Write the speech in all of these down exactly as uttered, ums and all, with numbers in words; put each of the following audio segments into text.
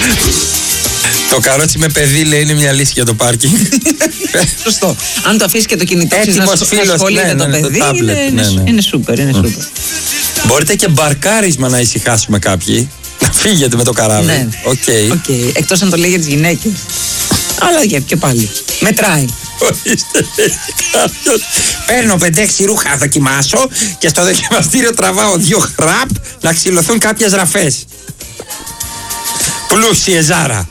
Το καρότσι με παιδί, λέει, είναι μια λύση για το πάρκινγκ. Σωστό. Αν το αφήσει και το κινητό σου να ασχολείται το παιδί, είναι σούπερ. Μπορείτε και μπαρκάρισμα να ησυχάσουμε κάποιοι. Να φύγετε με το καράβι. Ναι. Okay. Okay. Εκτός αν το λέει για τις γυναίκες. Αλλά και πάλι. Μετράει. Ορίστε, κάποιος. Παίρνω πέντε έξι ρούχα να δοκιμάσω και στο δοκιμαστήριο τραβάω δύο χραπ να ξυλωθούν κάποιες ραφές. Πλούσιε Ζάρα.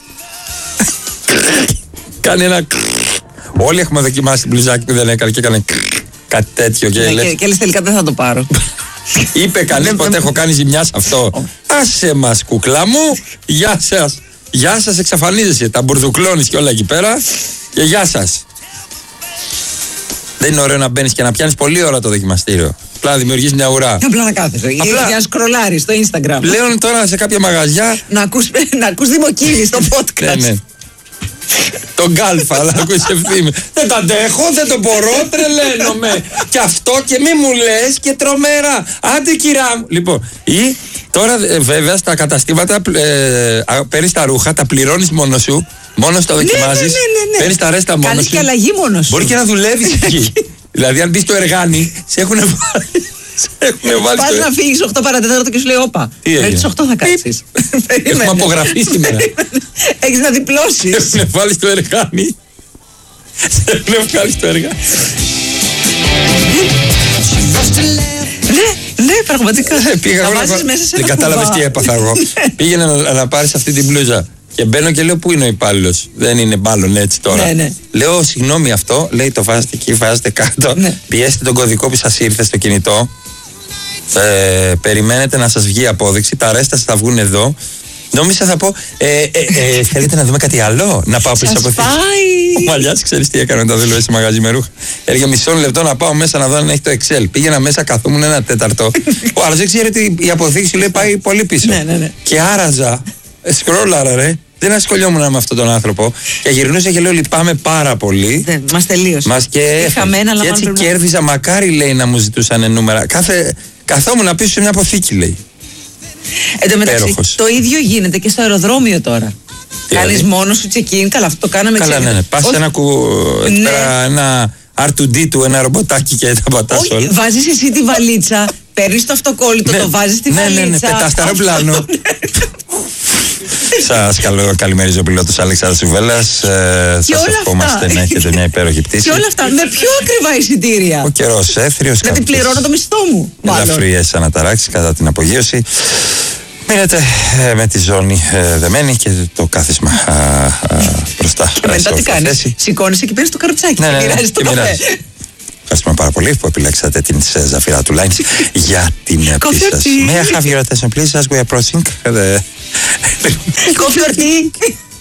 Κάνει ένα. Όλοι έχουμε δοκιμάσει μπλουζάκι που δεν έκανε και έκανε κάτι τέτοιο. Και, ναι, λες... και, και λες τελικά δεν θα το πάρω. Είπε κανείς ποτέ έχω κάνει ζημιά σε αυτό? Άσε μας, κουκλά μου. Γεια σας. Γεια σας, εξαφανίζεσαι. Τα μπουρδουκλώνεις και όλα εκεί πέρα. Και γεια σας. Δεν είναι ωραίο να μπαίνεις και να πιάνεις πολλή ώρα το δοκιμαστήριο. Απλά να δημιουργείς μια ουρά. Απλά να κάθεσαι. Απλά... για να σκρολάρεις στο Instagram. Πλέον τώρα σε κάποια μαγαζιά. Να ακούς, να ακούς Δημοκύρη στο podcast. Ναι, ναι. Τον γκάλφα, αλλά ακούεις ευθύμη. Δεν τα αντέχω, δεν το μπορώ, τρελαίνομαι. Και αυτό και μη μου λες και τρομερά. Άντε κυρά μου. Λοιπόν, ή τώρα ε, βέβαια στα καταστήματα ε, παίρνεις τα ρούχα, τα πληρώνεις μόνος σου. Μόνος τα δοκιμάζεις. Ναι, ναι, ναι, ναι. Παίρνεις τα ρέστα μόνος σου. Κάνεις και αλλαγή μόνος σου. Μπορεί και να δουλεύεις εκεί. Δηλαδή, αν μπεις στο εργάνι, σε έχουν βάλει. Πας να φύγεις οκτώ παρά τέταρτο και σου λέει όπα. Μέχρι τις οκτώ θα κάτσεις. Έχουμε απογραφεί σήμερα. Έχεις να διπλώσεις. Έχουν βάλει στο εργάνι. Έχουν βγάλει στο εργάνι. Ναι, ναι, πραγματικά. Πήγα εγώ. Δεν κατάλαβες τι έπαθα εγώ. Πήγαινε να πάρεις αυτή την μπλούζα. Και μπαίνω και λέω: πού είναι ο υπάλληλος? Δεν είναι μάλλον έτσι τώρα. Ναι, ναι. Λέω: συγγνώμη, αυτό. Λέει: το βάζετε εκεί, βάζετε κάτω. Ναι. Πιέστε τον κωδικό που σας ήρθε στο κινητό. Ε, περιμένετε να σας βγει απόδειξη. Τα ρέστα σας θα βγουν εδώ. Νόμιζα θα πω: ε, ε, ε, θέλετε να δούμε κάτι άλλο? Να πάω πίσω από εκεί. Ο Μαλιάς, ξέρεις τι έκανε όταν δούλευε σε μαγαζί με ρούχα? Έλεγε μισό λεπτό να πάω μέσα να δω αν έχει το Excel. Πήγαινα μέσα, καθόμουν ένα τέταρτο. Ο άλλος δεν ξέρει ότι η αποδείξη σου λέει πάει πολύ πίσω. Ναι, ναι, ναι. Και άραζα. Σκρόλαρα, ρε. Δεν ασχολιόμουν με αυτόν τον άνθρωπο. Και γυρνούσα και λέω: λυπάμαι πάρα πολύ. Δεν, μας τελείωσε. Μας και, χαμένα, και έτσι κέρδιζα. Να... Μακάρι, λέει, να μου ζητούσαν νούμερα. Κάθε... Καθόμουν πίσω σε μια αποθήκη, λέει. Εν τω μεταξύ, το ίδιο γίνεται και στο αεροδρόμιο τώρα. Κάνεις μόνος σου check-in. Καλά, αυτό το κάναμε. Καλά, ναι, ναι. Πας σε ένα, κου... ναι. ένα αρ του ντι του, ένα ρομποτάκι και τα πατάς όλα. Βάζεις εσύ τη βαλίτσα, παίρνεις το αυτοκόλλητο, ναι, το βάζεις στη ναι, βαλίτσα. Ναι, ναι, ναι, πετάς το αεροπλάνο. Σας καλημερίζω, πιλότος Αλέξανδρος Σουβέλλας. Ε, σας ευχόμαστε να έχετε μια υπέροχη πτήση. Και όλα αυτά με πιο ακριβά εισιτήρια. Ο καιρός έθριος. Γιατί πληρώνω το μισθό μου. Ελαφριές αναταράξεις κατά την απογείωση. Μείνετε ε, με τη ζώνη ε, δεμένη και το κάθισμα α, α, μπροστά. Και μετά τι κάνεις? Σηκώνεις και παίρνεις το καροτσάκι. Ναι, και ναι, μοιράζεις το καφέ. Ευχαριστούμε πάρα πολύ που επιλέξατε την Ζαφυρά του Lines για την πτήση σας. May I have your attention please as we are approaching the... Κοφιορτή.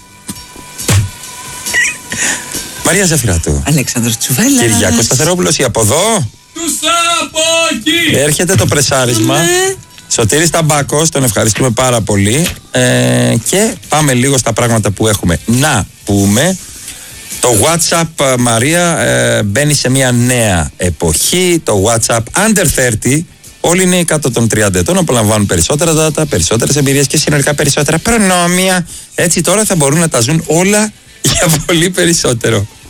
Μαρία Ζαφυράτου. Αλέξανδρος Τσουβέλλας. Κυριάκος Σταθερόπουλος, ή από εδώ. Τους από εκεί. Έρχεται το πρεσάρισμα. Ναι. Σωτήρης Ταμπάκος, τον ευχαριστούμε πάρα πολύ. Ε, και πάμε λίγο στα πράγματα που έχουμε να πούμε. Το WhatsApp, Μαρία, ε, μπαίνει σε μια νέα εποχή. Το WhatsApp Under τριάντα. Όλοι είναι κάτω των τριάντα ετών, απολαμβάνουν περισσότερα data, περισσότερες εμπειρίες και συνολικά περισσότερα προνόμια. Έτσι τώρα θα μπορούν να τα ζουν όλα για πολύ περισσότερο.